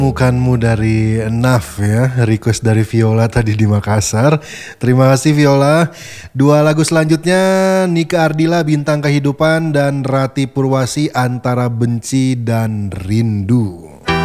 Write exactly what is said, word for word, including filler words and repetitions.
Temukanmu dari Naf ya, request dari Viola tadi di Makassar. Terima kasih Viola. Dua lagu selanjutnya Nika Ardila Bintang Kehidupan dan Rati Purwasi Antara Benci dan Rindu.